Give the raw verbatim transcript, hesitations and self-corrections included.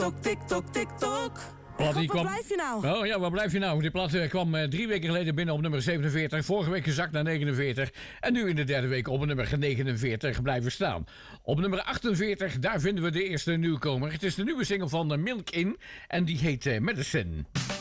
TikTok, TikTok, TikTok. Plaat, die God, waar kwam... blijf je nou? Oh ja, waar blijf je nou? Die plaat eh, kwam uh, drie weken geleden binnen op nummer zevenenveertig. Vorige week gezakt naar negenenveertig. En nu in de derde week op nummer negenenveertig blijven staan. Op nummer achtenveertig, daar vinden we de eerste nieuwkomer. Het is de nieuwe single van uh, Milk In. En die heet uh, Medicine.